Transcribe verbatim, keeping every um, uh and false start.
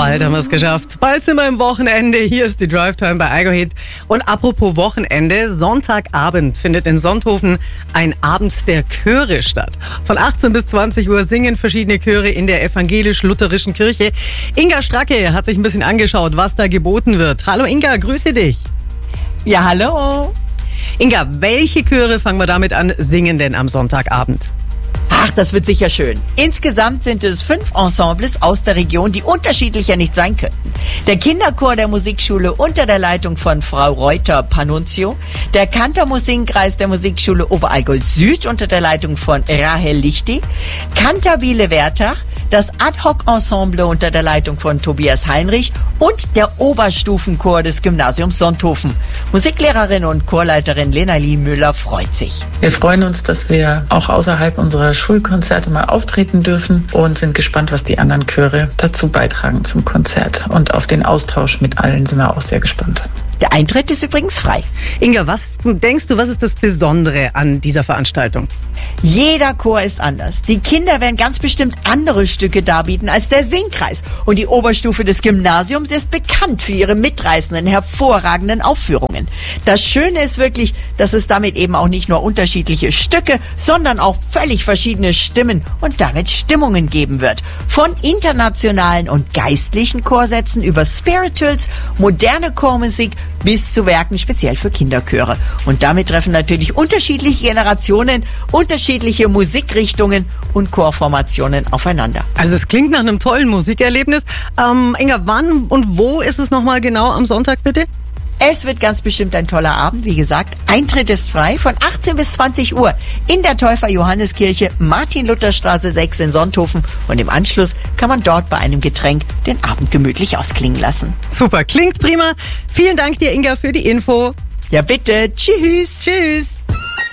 Bald haben wir es geschafft. Bald sind wir im Wochenende. Hier ist die Drive Time bei Eigo Hit. Und apropos Wochenende, Sonntagabend findet in Sonthofen ein Abend der Chöre statt. Von achtzehn bis zwanzig Uhr singen verschiedene Chöre in der evangelisch-lutherischen Kirche. Inga Stracke hat sich ein bisschen angeschaut, was da geboten wird. Hallo Inga, grüße dich. Ja, hallo. Inga, welche Chöre, fangen wir damit an, singen denn am Sonntagabend? Ach, das wird sicher schön. Insgesamt sind es fünf Ensembles aus der Region, die unterschiedlicher nicht sein könnten. Der Kinderchor der Musikschule unter der Leitung von Frau Reuter-Panunzio, der Kantermusikkreis der Musikschule Oberallgäu Süd unter der Leitung von Rahel Lichti, Kantabile Wertach, das Ad-Hoc-Ensemble unter der Leitung von Tobias Heinrich und der Oberstufenchor des Gymnasiums Sonthofen. Musiklehrerin und Chorleiterin Lena-Lie Müller freut sich. Wir freuen uns, dass wir auch außerhalb unserer Schulkonzerte mal auftreten dürfen und sind gespannt, was die anderen Chöre dazu beitragen zum Konzert. Und auf den Austausch mit allen sind wir auch sehr gespannt. Der Eintritt ist übrigens frei. Inga, was denkst du, was ist das Besondere an dieser Veranstaltung? Jeder Chor ist anders. Die Kinder werden ganz bestimmt andere Stücke darbieten als der Singkreis. Und die Oberstufe des Gymnasiums ist bekannt für ihre mitreißenden, hervorragenden Aufführungen. Das Schöne ist wirklich, dass es damit eben auch nicht nur unterschiedliche Stücke, sondern auch völlig verschiedene Stimmen und damit Stimmungen geben wird. Von internationalen und geistlichen Chorsätzen über Spirituals, moderne Chormusik bis zu Werken speziell für Kinderchöre. Und damit treffen natürlich unterschiedliche Generationen, unterschiedliche Musikrichtungen und Chorformationen aufeinander. Also es klingt nach einem tollen Musikerlebnis. Ähm, Inga, wann und wo ist es nochmal genau am Sonntag bitte? Es wird ganz bestimmt ein toller Abend, wie gesagt. Eintritt ist frei von achtzehn bis zwanzig Uhr in der Täufer-Johanneskirche, Martin-Luther-Straße sechs in Sonthofen. Und im Anschluss kann man dort bei einem Getränk den Abend gemütlich ausklingen lassen. Super, klingt prima. Vielen Dank dir, Inga, für die Info. Ja bitte, tschüss. Tschüss.